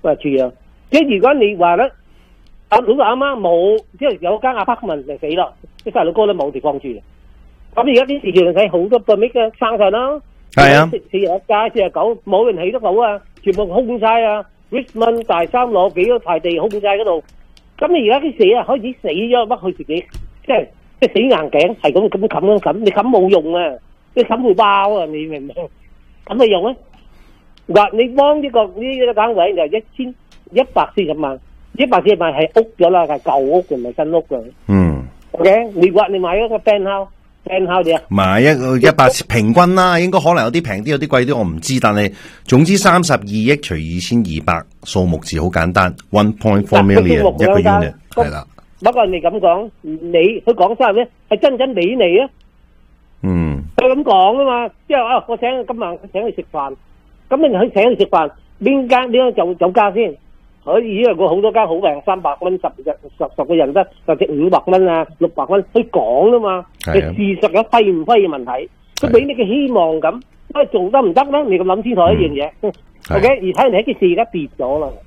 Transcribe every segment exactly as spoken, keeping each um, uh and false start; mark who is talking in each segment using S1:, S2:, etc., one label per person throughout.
S1: 啊住啊。即係如果你話咧，阿老豆阿媽冇，即係有間 apartment 就死啦，啲細路哥都冇地方住。咁而家啲市場睇好多個咩嘅生晒啦，
S2: 係啊，
S1: 四十一街、四十九冇人起得到啊，全部空晒啊 ！Richmond 大三攞幾多塊地空晒嗰度，咁你而家啲死啊開始死咗，乜佢自己即係即係死硬頸，係咁咁冚咁冚，你冚冇用啊！你冚會爆啊！你明唔明？咁咪用咧？話你幫呢個呢個單位就一千一百四十萬，一百四十萬係屋咗啦，係舊屋嘅，唔係新屋嘅。
S2: 嗯
S1: ，OK，你話你買一個 penthouse，penthouse 啲啊？
S2: 買一個一百平均啦，應該可能有啲平啲，有啲貴啲，我唔知。但係總之三十二億除二千二百，數目字好簡單 ，one point four million 一個 unit 係啦。
S1: 不過你咁講，你佢講晒咩？係真真俾你啊！
S2: 嗯，
S1: 佢咁講啊嘛，即係啊，我請今晚請佢食飯，咁你去請佢食飯，邊間邊間酒酒家先？可以因為佢好多間好平，三百蚊十日十十個人得，或者五百蚊啊，六百蚊，佢講啊嘛，係事實嘅批唔批嘅問題，佢俾你嘅希望咁，喂做得唔得咧？你咁諗清楚一樣嘢，OK？而睇人哋一件事而家跌咗啦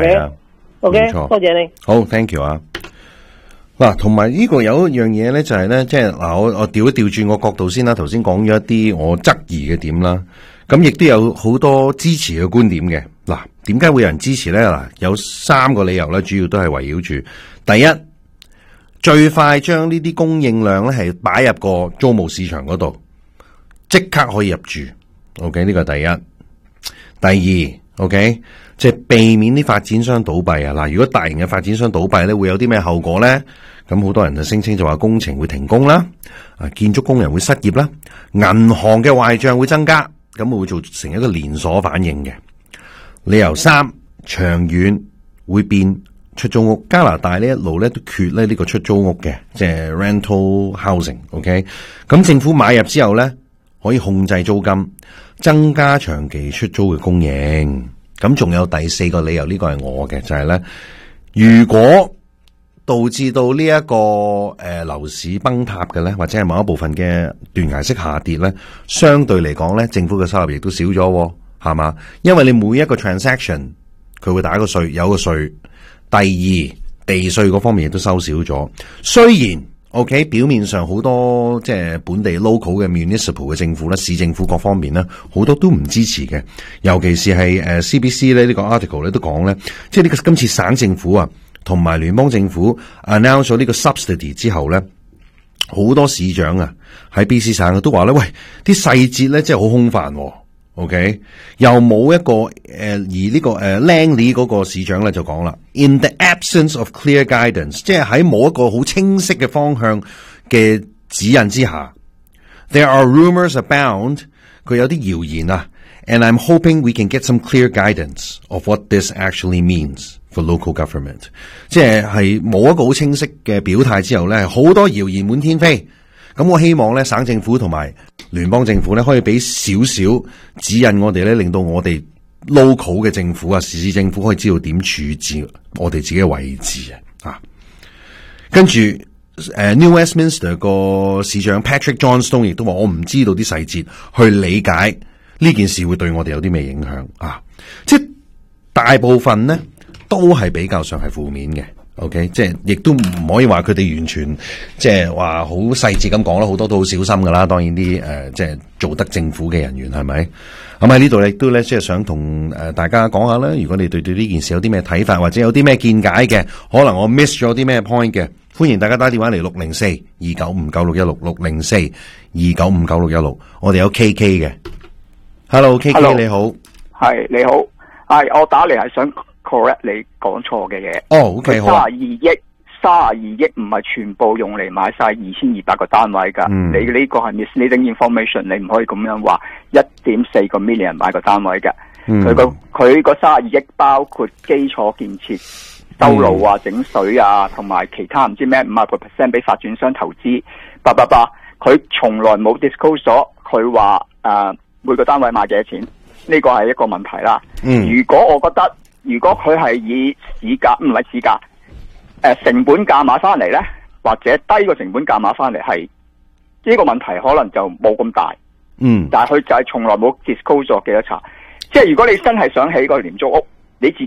S1: ，OK？OK？多謝你，
S2: 好 ，thank you 啊。嗱，同埋呢個有一樣嘢咧，就係咧，即係嗱，我我調一調轉個角度先啦。頭先講咗一啲我質疑嘅點啦，咁亦都有好多支持嘅觀點嘅。嗱，點解會有人支持咧？嗱，有三個理由咧，主要都係圍繞住第一，最快將呢啲供應量咧係擺入個租務市場嗰度，即刻可以入住。OK， 呢個第一。第二 ，OK， 即係避免啲發展商倒閉啊！嗱，如果大型嘅發展商倒閉咧，會有啲咩後果咧？咁好多人就聲稱就話工程會停工啦，啊，建築工人會失業啦，銀行嘅壞賬會增加，咁會造成一個連鎖反應嘅。理由三，長遠會變出租屋。加拿大呢一路咧都缺咧呢個出租屋嘅，即係 rental housing。OK， 咁政府買入之後咧，可以控制租金，增加長期出租嘅供應。咁仲有第四個理由，呢個係我嘅，就係咧，如果導致到呢一個誒樓市崩塌嘅咧，或者係某一部分嘅斷崖式下跌咧，相對嚟講咧，政府嘅收入亦都少咗，係嘛？因為你每一個 transaction 佢會打個稅，有個稅。第二，地稅嗰方面亦都收少咗。雖然 OK 表面上好多即係本地 local 嘅 municipal 嘅政府咧，市政府各方面咧，好多都唔支持嘅。尤其是係誒 C B C 咧呢個 article 咧都講咧，即係呢個今次省政府啊，同埋聯邦政府 announce 咗呢個 subsidy 之後咧，好多市長啊喺 B C 省都話咧，喂，啲細節咧真係好空泛喎。OK， 又冇一個誒、呃，而呢、這個誒 Langley 嗰個市長咧就講啦 ，in the absence of clear guidance， 即係喺冇一個好清晰嘅方向嘅指引之下 ，there are rumors abound， 佢有啲謠言啊 ，and I'm hoping we can get some clear guidance of what this actually means for local government， 即係係冇一個好清晰嘅表態之後咧，好多謠言滿天飛。咁我希望咧，省政府同埋聯邦政府咧，可以俾少少指引我哋咧，令到我哋 local 嘅政府啊、市政府可以知道點處置我哋自己嘅位置啊。跟住誒、呃、New Westminster 個市長 Patrick Johnstone 亦都話：我唔知道啲細節，去理解呢件事會對我哋有啲咩影響啊。即係大部分咧都係比較上係負面嘅。OK， 即係亦都唔可以話佢哋完全即係話好細節咁講啦，好多都好小心噶啦。當然啲誒、呃、即係做得政府嘅人員係咪？咁喺呢度亦都咧，即係想同誒大家講下啦。如果你對對呢件事有啲咩睇法，或者有啲咩見解嘅，可能我 miss 咗啲咩 point 嘅，歡迎大家打電話嚟六零四二九五九六一六六零四二九五九六一六。我哋有 K K 嘅 ，Hello K K Hello. 你好，
S3: 係你好，係我打嚟係想。correct 你講錯嘅嘢。
S2: 哦 ，OK 好啊。
S3: 三十二億，三十二億唔係全部用嚟買晒二千二百個單位噶。嗯、你呢個係 misleading information， 你唔可以咁樣話一點四個 million 買個單位嘅。佢個佢個三十二億包括基礎建設、修路啊、整水啊，同埋其他唔知咩五十個 percent 俾發展商投資。八八八，佢從來冇 disclose 咗，佢話誒每個單位賣幾多錢，呢個係一個問題啦。嗯、如果我覺得如果佢係以市價唔係市價，誒、呃、成本價買翻嚟咧，或者低個成本價買翻嚟，係呢個問題可能就冇咁大。嗯，但係佢就係從來冇 disclose 咗幾多層。即係如果你真係想起個廉租屋，你自